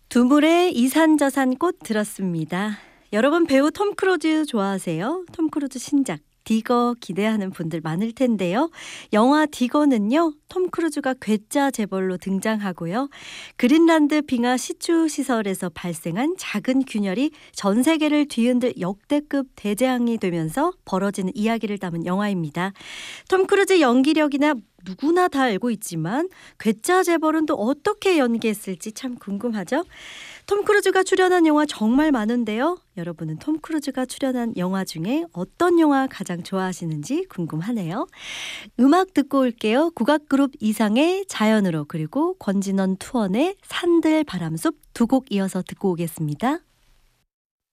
두물의 이산저산 꽃 들었습니다. 여러분 배우 톰 크루즈 좋아하세요? 톰 크루즈 신작 디거 기대하는 분들 많을 텐데요. 영화 디거는요, 톰 크루즈가 괴짜 재벌로 등장하고요. 그린란드 빙하 시추 시설에서 발생한 작은 균열이 전 세계를 뒤흔들 역대급 대재앙이 되면서 벌어지는 이야기를 담은 영화입니다. 톰 크루즈 연기력이나 누구나 다 알고 있지만 괴짜 재벌은 또 어떻게 연기했을지 참 궁금하죠? 톰 크루즈가 출연한 영화 정말 많은데요. 여러분은 톰 크루즈가 출연한 영화 중에 어떤 영화 가장 좋아하시는지 궁금하네요. 음악 듣고 올게요. 국악그룹 이상의 자연으로, 그리고 권진원 투원의 산들 바람숲 두 곡 이어서 듣고 오겠습니다.